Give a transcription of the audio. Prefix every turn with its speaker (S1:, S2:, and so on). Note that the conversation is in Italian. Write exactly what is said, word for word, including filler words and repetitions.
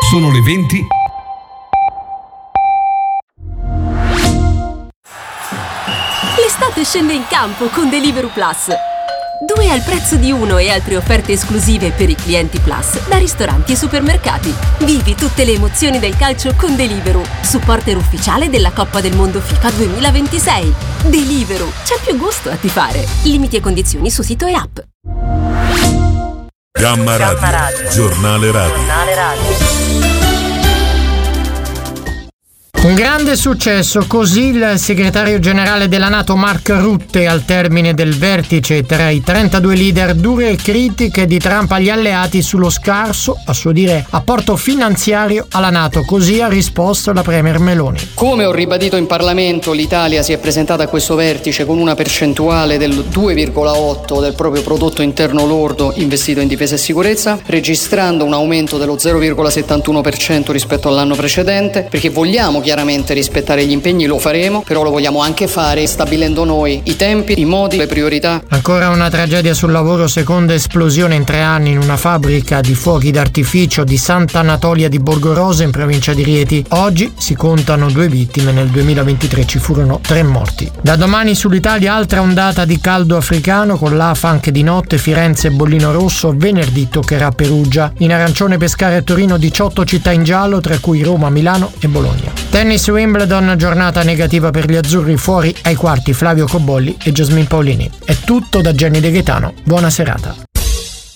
S1: Sono le venti.
S2: L'estate scende in campo con Deliveroo Plus. Due al prezzo di uno e altre offerte esclusive per i clienti Plus da ristoranti e supermercati. Vivi tutte le emozioni del calcio con Deliveroo, supporter ufficiale della Coppa del Mondo FIFA duemilaventisei. Deliveroo, c'è più gusto a tifare. Limiti e condizioni su sito e app.
S3: Gamma Radio, Gamma Radio. Giornale Radio. Giornale Radio.
S4: Un grande successo, così il segretario generale della NATO Mark Rutte al termine del vertice tra i trentadue leader. Dure critiche di Trump agli alleati sullo scarso, a suo dire, apporto finanziario alla NATO. Così ha risposto la premier Meloni.
S5: Come ho ribadito in Parlamento, l'Italia si è presentata a questo vertice con una percentuale del due virgola otto del proprio prodotto interno lordo investito in difesa e sicurezza, registrando un aumento dello zero virgola settantuno per cento rispetto all'anno precedente, perché vogliamo chiaramente rispettare gli impegni, lo faremo, però lo vogliamo anche fare stabilendo noi i tempi, i modi, le priorità.
S4: Ancora una tragedia sul lavoro, seconda esplosione in tre anni in una fabbrica di fuochi d'artificio di Sant'Anatolia di Borgorosa in provincia di Rieti. Oggi si contano due vittime, nel duemilaventitré ci furono tre morti. Da domani sull'Italia altra ondata di caldo africano, con l'Afa anche di notte, Firenze e bollino rosso, venerdì toccherà Perugia. In arancione Pescara e Torino diciotto città in giallo, tra cui Roma, Milano e Bologna. Tennis Wimbledon, giornata negativa per gli azzurri, fuori ai quarti Flavio Cobolli e Jasmine Paolini. È tutto da Gianni De Gaetano, buona serata.